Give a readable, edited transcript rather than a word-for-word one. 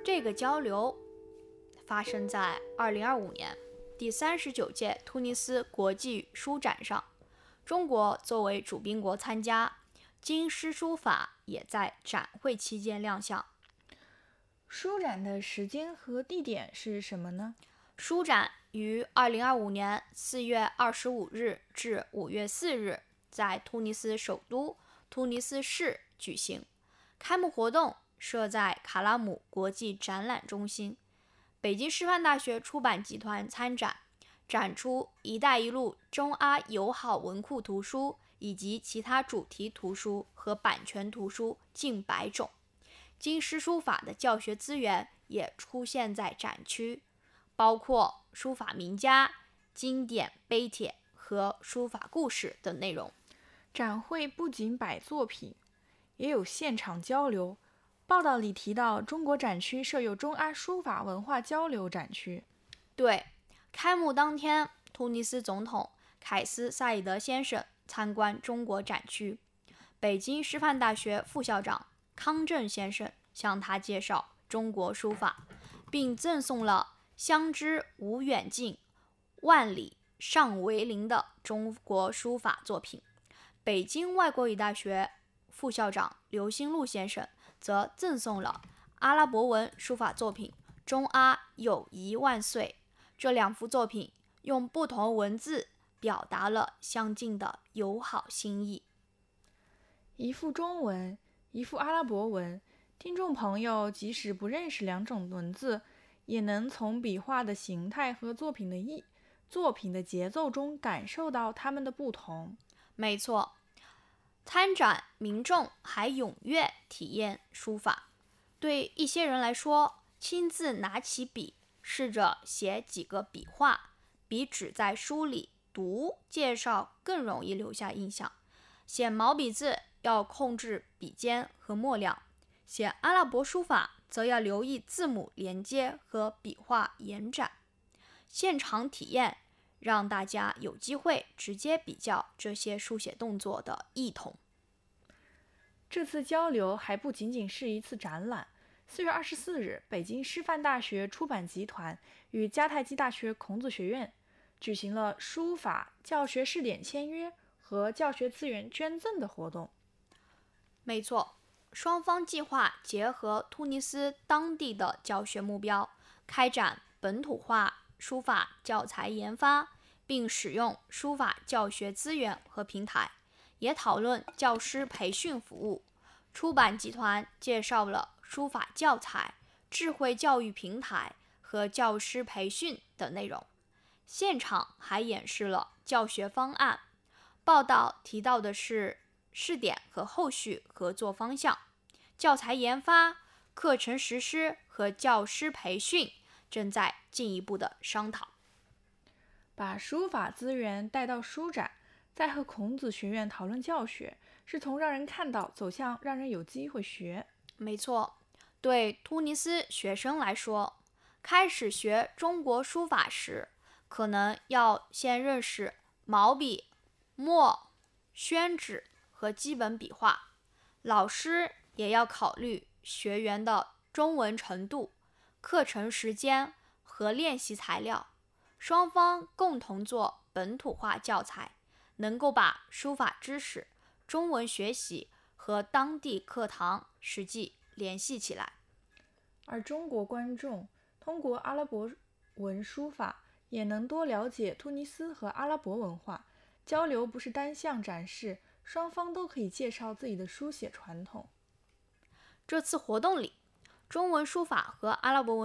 这个交流发生在2025年第39届突尼斯国际书展上，中国作为主宾国参加，金狮书法也在展会期间亮相。 书展的时间和地点是什么呢？ 书展于2025年4月25日至5月4日在突尼斯首都突尼斯市举行，开幕活动设在卡拉姆国际展览中心。北京师范大学出版集团参展，展出“一带一路”中阿友好文库图书以及其他主题图书和版权图书近100种。金狮书法的教学资源也出现在展区，包括书法名家、经典碑帖和书法故事等内容。 展会不仅摆作品，也有现场交流。报道里提到，中国展区设有中阿书法文化交流展区。 对，开幕当天，突尼斯总统凯斯萨义德先生参观中国展区，北京师范大学副校长康震先生向他介绍中国书法，并赠送了相知无远近，万里尚为邻的中国书法作品。北京外国语大学副校长刘新禄先生则赠送了阿拉伯文书法作品《中阿友谊万岁》。这2幅作品用不同文字表达了相近的友好心意。 一幅中文，一幅阿拉伯文，听众朋友即使不认识2种文字，也能从笔画的形态和作品的节奏中感受到它们的不同。 没错，参展民众还踊跃体验书法。对一些人来说，亲自拿起笔，试着写几个笔画，比只在书里读介绍更容易留下印象。写毛笔字要控制笔尖和墨量，写阿拉伯书法则要留意字母连接和笔画延展。现场体验让大家有机会直接比较这些书写动作的异同。 这次交流还不仅仅是一次展览。4月24日，北京师范大学出版集团与迦太基大学孔子学院举行了书法教学试点签约和教学资源捐赠的活动。 没错，双方计划结合突尼斯当地的教学目标，开展本土化书法教材研发，并使用书法教学资源和平台，也讨论教师培训服务。出版集团介绍了书法教材、智慧教育平台和教师培训等内容，现场还演示了教学方案。报道提到的是试点和后续合作方向，教材研发、课程实施和教师培训正在进一步的商讨。 把书法资源带到书展，再和孔子学院讨论教学，是从让人看到走向让人有机会学。 没错，对突尼斯学生来说，开始学中国书法时，可能要先认识毛笔、墨、宣纸和基本笔画。老师也要考虑学员的中文程度、课程时间和练习材料。双方共同做本土化教材，能够把书法知识、中文学习和当地课堂实际联系起来。 而中国观众通过阿拉伯文书法也能多了解突尼斯和阿拉伯文化。交流不是单向展示，双方都可以介绍自己的书写传统。 这次活动里，中文书法和阿拉伯文